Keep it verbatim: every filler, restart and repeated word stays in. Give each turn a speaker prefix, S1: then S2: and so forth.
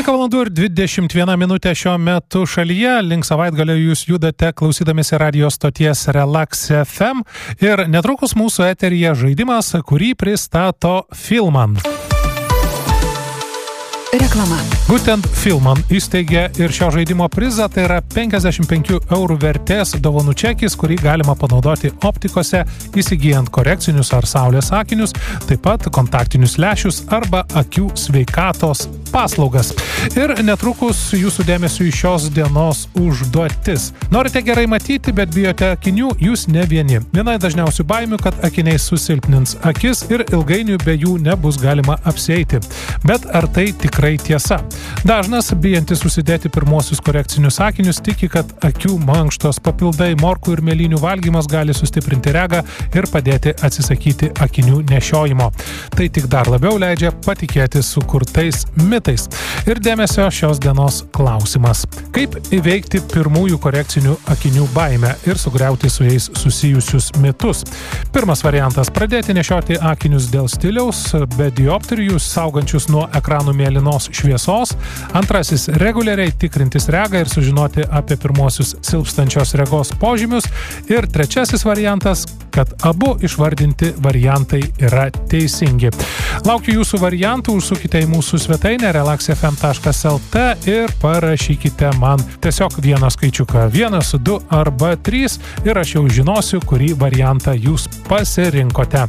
S1: trylika valandų ir dvidešimt viena minutė šiuo metu šalyje. Link savaitgalio jūs judate klausydamėsi radio stoties Relax F M ir netrukus mūsų eteryje žaidimas, kurį pristato Filman.
S2: Reklama.
S1: Būtent Filman įsteigė ir šio žaidimo prizą, tai yra penkiasdešimt penkių eurų vertės dovanų čekis, kurį galima panaudoti optikose, įsigijant korekcinius ar saulės akinius, taip pat kontaktinius lęšius arba akių sveikatos paslaugas. Ir netrukus jūsų dėmesiu į šios dienos užduotis. Norite gerai matyti, bet bijote akinių, jūs ne vieni. Viena dažniausių baimių, kad akiniai susilpnins akis ir ilgainiui be jų nebus galima apsieiti. Bet ar tai tikrai tiesa? Dažnas, bijantis susidėti pirmosius korekcinius akinius, tiki, kad akių mankštos, papildai, morkų ir mėlynių valgymas gali sustiprinti regą ir padėti atsisakyti akinių nešiojimo. Tai tik dar labiau leidžia patikėti sukurtais mitais. Ir dėmesio šios dienos klausimas. Kaip įveikti pirmųjų korekcinių akinių baimę ir sugriauti su jais susijusius mitus? Pirmas variantas – pradėti nešioti akinius dėl stiliaus, be dioptrijų, saugančius nuo ekranų mėlynos šviesos. Antrasis – reguliariai tikrintis regą ir sužinoti apie pirmosius silpstančios regos požymius. Ir trečiasis variantas – kad abu išvardinti variantai yra teisingi. Laukiu jūsų variantų, užsukite į mūsų svetainę relax f m taškas l t ir parašykite man tiesiog vieną skaičiuką, vienas, du arba trys ir aš jau žinosiu, kurį variantą jūs pasirinkote.